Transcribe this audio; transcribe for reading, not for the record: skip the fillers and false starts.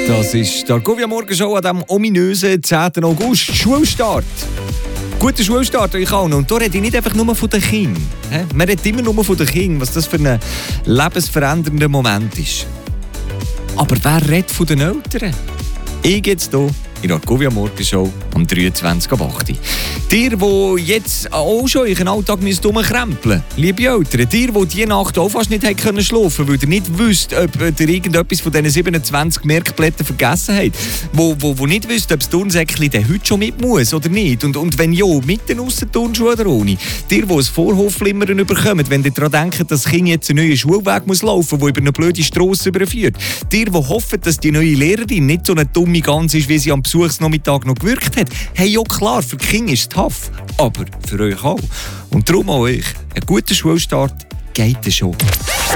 Das ist der Argovia Morgenshow an diesem ominösen 10. August. Schulstart. Guter Schulstart euch allen. Und da rede ich nicht einfach nur von den Kindern. Man redet immer nur von den Kindern, was das für ein lebensverändernder Moment ist. Aber wer redet von den Eltern? Ich jetzt hier in der Argovia Morgenshow am 23.08. Dir, die jetzt auch schon euren Alltag umkrempeln müsst, liebe Eltern, dir, die diese Nacht auch fast nicht schlafen konnten, weil ihr nicht wisst, ob ihr irgendetwas von diesen 27 Merkblättern vergessen habt, wo nicht wisst, ob das Turnsäckchen heute schon mit muss oder nicht. Und wenn ja, mit den Aussenturnschuhen oder ohne. Dir, die ein Vorhofflimmern bekommen, wenn ihr daran denkt, dass das Kind jetzt einen neuen Schulweg muss laufen, der über eine blöde Strasse überführt. Dir, die hoffen, dass die neue Lehrerin nicht so eine dumme Gans ist, wie sie am Besuchsnachmittag noch gewirkt hat. Hey, ja klar, für die Kinder ist es tough, aber für euch auch. Und darum auch euch, ein guter Schulstart geht schon.